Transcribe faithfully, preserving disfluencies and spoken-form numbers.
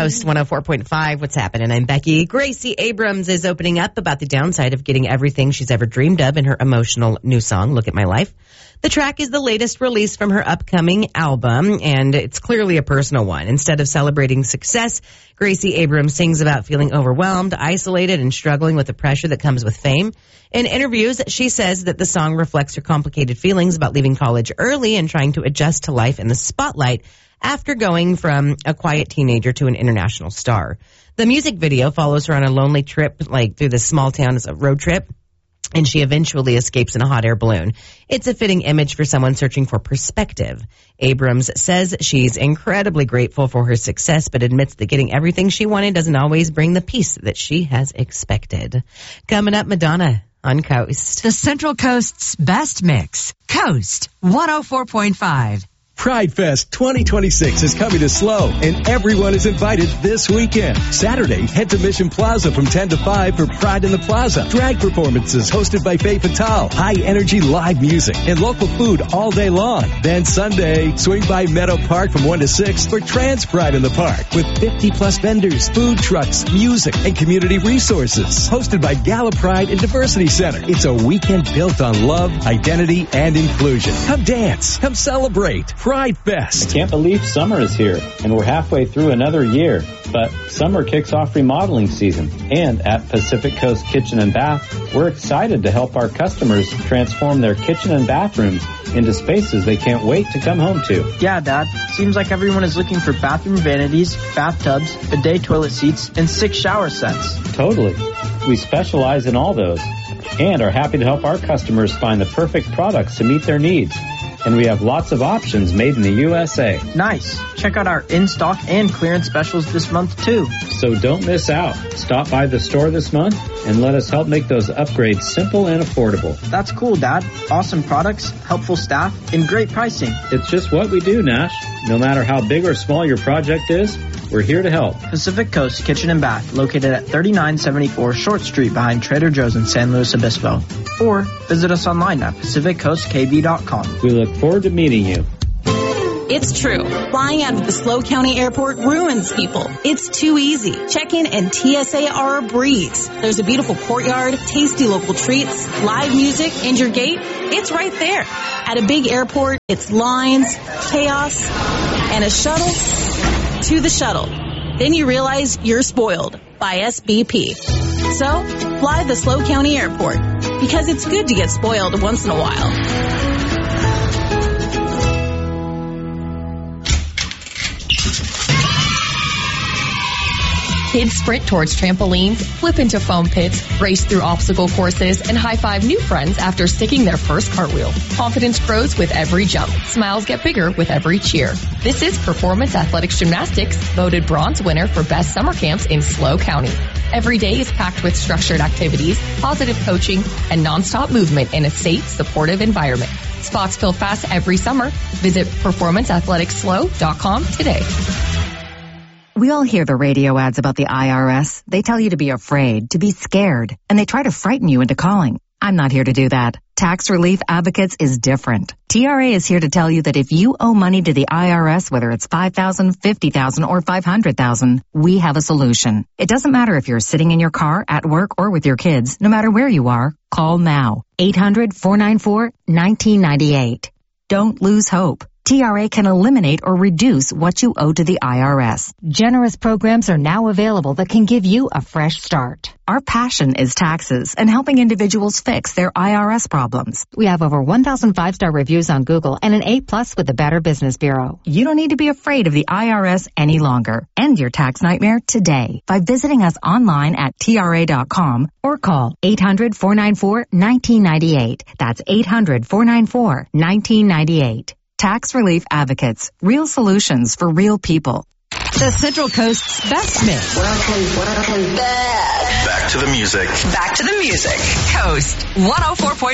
Coast one oh four point five. What's happening? I'm Becky. Gracie Abrams is opening up about the downside of getting everything she's ever dreamed of in her emotional new song, Look at My Life. The track is the latest release from her upcoming album, and it's clearly a personal one. Instead of celebrating success, Gracie Abrams sings about feeling overwhelmed, isolated, and struggling with the pressure that comes with fame. In interviews, she says that the song reflects her complicated feelings about leaving college early and trying to adjust to life in the spotlight after going from a quiet teenager to an international star. The music video follows her on a lonely trip, like through the small town as a road trip, and she eventually escapes in a hot air balloon. It's a fitting image for someone searching for perspective. Abrams says she's incredibly grateful for her success, but admits that getting everything she wanted doesn't always bring the peace that she has expected. Coming up, Madonna on Coast. The Central Coast's best mix. Coast one oh four point five. Pride Fest twenty twenty-six is coming to SLO, and everyone is invited this weekend. Saturday, head to Mission Plaza from ten to five for Pride in the Plaza. Drag performances hosted by Faye Fatale, high-energy live music, and local food all day long. Then Sunday, swing by Meadow Park from one to six for Trans Pride in the Park with fifty-plus vendors, food trucks, music, and community resources. Hosted by Gala Pride and Diversity Center. It's a weekend built on love, identity, and inclusion. Come dance. Come celebrate. Pride Fest. I can't believe summer is here, and we're halfway through another year. But summer kicks off remodeling season, and at Pacific Coast Kitchen and Bath, we're excited to help our customers transform their kitchen and bathrooms into spaces they can't wait to come home to. Yeah, Dad. Seems like everyone is looking for bathroom vanities, bathtubs, bidet toilet seats, and six shower sets. Totally. We specialize in all those, and are happy to help our customers find the perfect products to meet their needs. And we have lots of options made in the U S A. Nice. Check out our in-stock and clearance specials this month, too. So don't miss out. Stop by the store this month and let us help make those upgrades simple and affordable. That's cool, Dad. Awesome products, helpful staff, and great pricing. It's just what we do, Nash. No matter how big or small your project is, we're here to help. Pacific Coast Kitchen and Bath, located at thirty-nine seventy-four Short Street behind Trader Joe's in San Luis Obispo. Or visit us online at pacific coast k b dot com. We look forward to meeting you. It's true. Flying out of the SLO County Airport ruins people. It's too easy. Check-in and T S A are a breeze. There's a beautiful courtyard, tasty local treats, live music, and your gate, it's right there. At a big airport, it's lines, chaos, and a shuttle to the shuttle. Then you realize you're spoiled by S B P. So, fly the SLO County Airport, because it's good to get spoiled once in a while. Kids sprint towards trampolines, flip into foam pits, race through obstacle courses, and high-five new friends after sticking their first cartwheel. Confidence grows with every jump. Smiles get bigger with every cheer. This is Performance Athletics Gymnastics, voted bronze winner for best summer camps in SLO County. Every day is packed with structured activities, positive coaching, and nonstop movement in a safe, supportive environment. Spots fill fast every summer. Visit performance athletics slow dot com today. We all hear the radio ads about the I R S. They tell you to be afraid, to be scared, and they try to frighten you into calling. I'm not here to do that. Tax Relief Advocates is different. T R A is here to tell you that if you owe money to the I R S, whether it's five thousand dollars, fifty thousand dollars, or five hundred thousand dollars, we have a solution. It doesn't matter if you're sitting in your car, at work, or with your kids. No matter where you are, call now. eight hundred, four nine four, one nine nine eight. Don't lose hope. T R A can eliminate or reduce what you owe to the I R S. Generous programs are now available that can give you a fresh start. Our passion is taxes and helping individuals fix their I R S problems. We have over one thousand five-star reviews on Google and an A plus with the Better Business Bureau. You don't need to be afraid of the I R S any longer. End your tax nightmare today by visiting us online at T R A dot com or call eight hundred, four nine four, one nine nine eight. That's eight hundred, four nine four, one nine nine eight. Tax Relief Advocates. Real solutions for real people. The Central Coast's best mix. Welcome, welcome back. Back to the music. Back to the music. Coast one oh four point five.